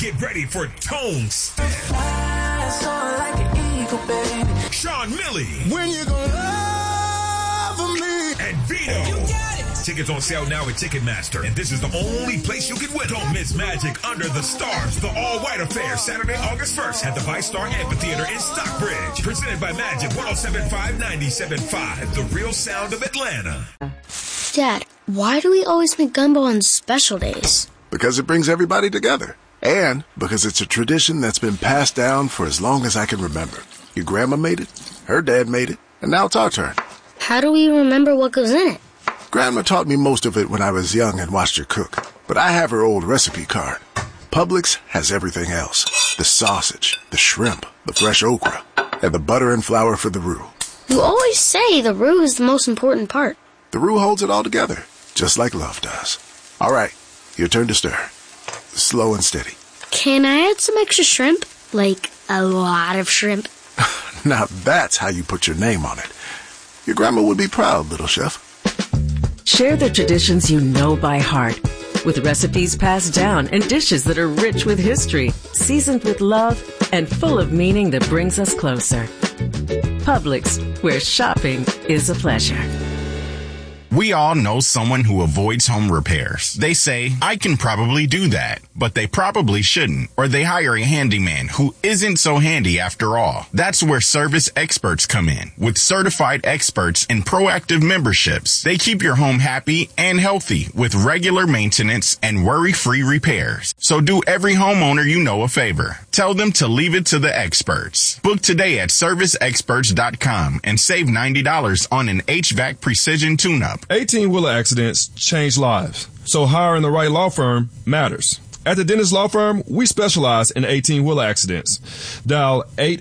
Get ready for Tone Step. Like an eagle, baby. Sean Milley. When you gonna love me? And Vito. You got it. Tickets on sale now at Ticketmaster. And this is the only place you can win. Don't miss Magic Under the Stars, the all-white affair, Saturday, August 1st at the ViceStar Amphitheater in Stockbridge. Presented by Magic 107.5 The Real Sound of Atlanta. Dad, why do we always make gumbo on special days? Because it brings everybody together. And because it's a tradition that's been passed down for as long as I can remember. Your grandma made it, her dad made it, and now it's our turn. How do we remember what goes in it? Grandma taught me most of it when I was young and watched her cook. But I have her old recipe card. Publix has everything else. The sausage, the shrimp, the fresh okra, and the butter and flour for the roux. You always say the roux is the most important part. The roux holds it all together, just like love does. All right, your turn to stir. Slow and steady. Can I add some extra shrimp? Like a lot of shrimp? Now that's how you put your name on it. Your grandma would be proud, little chef. Share the traditions you know by heart with recipes passed down and dishes that are rich with history, seasoned with love, and full of meaning that brings us closer. Publix, where shopping is a pleasure. We all know someone who avoids home repairs. They say, I can probably do that, but they probably shouldn't. Or they hire a handyman who isn't so handy after all. That's where Service Experts come in. With certified experts and proactive memberships, they keep your home happy and healthy with regular maintenance and worry-free repairs. So do every homeowner you know a favor. Tell them to leave it to the experts. Book today at ServiceExperts.com and save $90 on an HVAC precision tune-up. 18-wheeler accidents change lives, so hiring the right law firm matters. At the Dennis Law Firm, we specialize in 18-wheeler accidents. Dial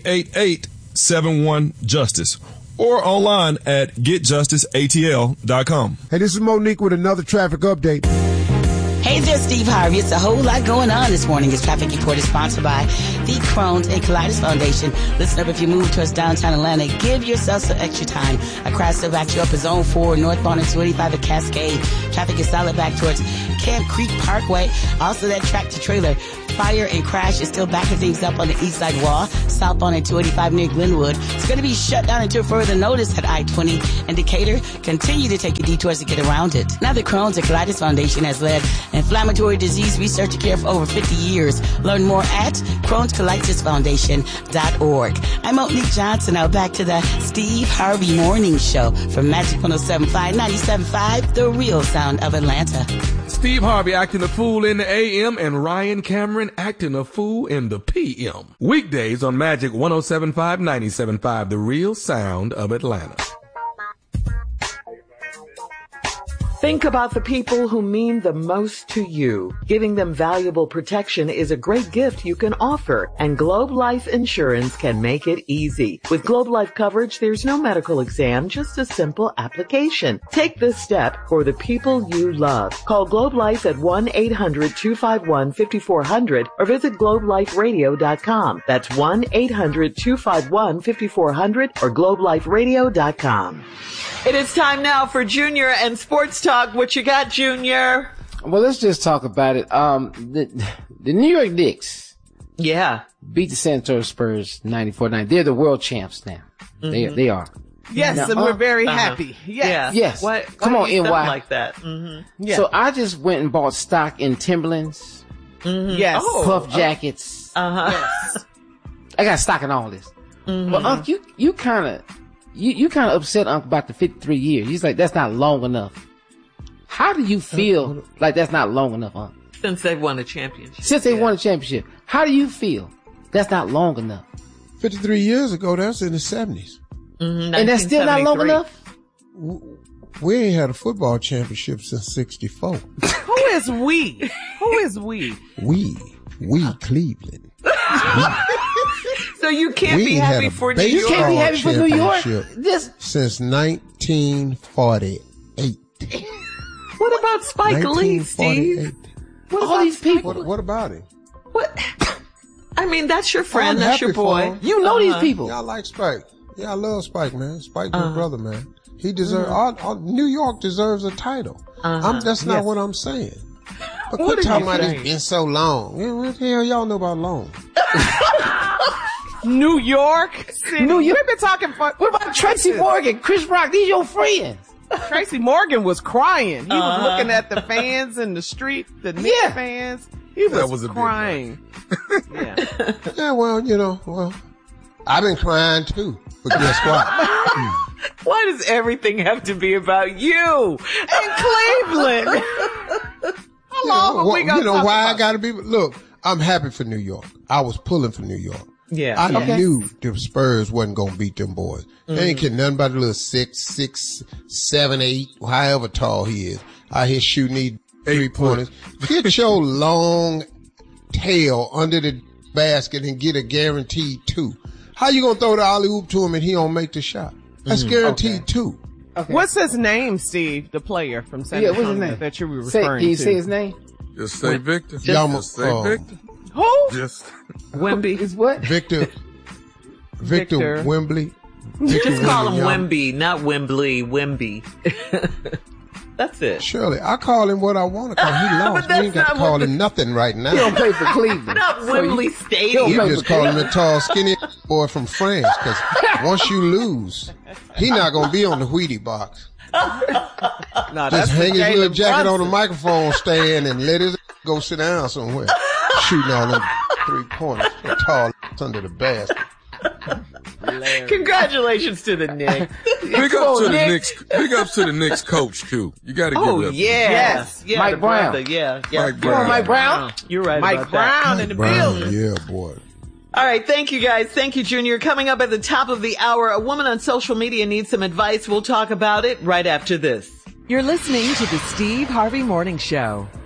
888-71-JUSTICE or online at getjusticeatl.com. Hey, this is Monique with another traffic update. Hey there, Steve Harvey. It's a whole lot going on this morning. This traffic report is sponsored by the Crohn's and Colitis Foundation. Listen up, if you move towards downtown Atlanta, give yourself some extra time. A crash still backs you up at Zone 4, northbound and 285 at Cascade. Traffic is solid back towards Camp Creek Parkway. Also, that tractor-trailer fire and crash is still backing things up on the east side wall, southbound at 285 near Glenwood. It's going to be shut down until further notice at I-20 in Decatur. Continue to take your detours to get around it. Now, the Crohn's and Colitis Foundation has led inflammatory disease research and care for over 50 years. Learn more at Crohn'sColitisFoundation.org. I'm Monique Johnson. Now back to the Steve Harvey Morning Show from Magic 107.5, 97.5, the real sound of Atlanta. Steve Harvey acting a fool in the AM and Ryan Cameron acting a fool in the PM. Weekdays on Magic 107.5, 97.5, the real sound of Atlanta. Think about the people who mean the most to you. Giving them valuable protection is a great gift you can offer, and Globe Life Insurance can make it easy. With Globe Life coverage, there's no medical exam, just a simple application. Take this step for the people you love. Call Globe Life at 1-800-251-5400 or visit globeliferadio.com. That's 1-800-251-5400 or globeliferadio.com. It is time now for Junior and Sports Talk. What you got, Junior? Well, let's just talk about it. The New York Knicks, beat the San Antonio Spurs 94-9. They're the world champs now. Mm-hmm. They are. Yes, now, and we're very happy. Yes. Yes. Why Come on, NY. Like that. Mm-hmm. Yeah. So I just went and bought stock in Timberlands. Mm-hmm. Yes. Puff jackets. Yes. I got stock in all this. Mm-hmm. But Unc, you kind of upset, Unc, about the 53 years. He's like, that's not long enough. How do you feel like that's not long enough, Unc? Since they won a championship. Won a championship. How do you feel that's not long enough? 53 years ago, that's in the 70s. Mm-hmm, and that's still not long enough? We ain't had a football championship since 64. Who is we? Who is we? We Cleveland. So you can't be happy for New York. You can't be happy for New York? Since 1948. What about Spike Lee, Steve? All these people. What about him? What? I mean, that's your friend. That's your boy. You know these people. Yeah, I like Spike. Yeah, I love Spike, man. Spike, my brother, man. He deserves. New York deserves a title. That's not what I'm saying. Quit talking about it's been so long. What the hell y'all know about long? New York City. New York. We've been talking for. What about Tracy Morgan, Chris Rock? These your friends. Tracy Morgan was crying. He was looking at the fans in the street, the Knicks fans. He was crying. Yeah, well, I've been crying too. But guess what? Why does everything have to be about you and Cleveland? How long are we going to talk why about? I gotta be? Look, I'm happy for New York. I was pulling for New York. Yeah. I knew the Spurs wasn't gonna beat them boys. They ain't getting nothing but a little 6, 7, 8, however tall he is. Out here shooting these 3-pointers. Get your long tail under the basket and get a guaranteed 2. How you gonna throw the alley-oop to him and he don't make the shot? That's guaranteed 2. Okay. What's his name, Steve? The player from San Antonio what's his name? that you were referring to. Can you say his name? Just say Victor. Just say Victor. Who? Just Wemby. Is what? Victor Wembley. Just call him Wemby, not Wembley. Wemby. That's it. Shirley, I call him what I want to call him. He lost. We ain't got to call him nothing right now. He don't play for Cleveland. Not Wembley Stadium. You just call him a tall, skinny boy from France. Because once you lose, he not going to be on the Wheatie box. Just hang his little jacket on the microphone stand and let his go sit down somewhere. Shooting all them 3-pointers. Tall under the basket. Congratulations to the Knicks. Big ups to the Knicks. Big ups to the Knicks coach too. You got to give it up. Yes. Yeah, Mike Brown. Mike Brown. Come on, Mike Brown. You're right. Mike about Brown that. in the building. Yeah, boy. All right. Thank you, guys. Thank you, Junior. Coming up at the top of the hour, a woman on social media needs some advice. We'll talk about it right after this. You're listening to the Steve Harvey Morning Show.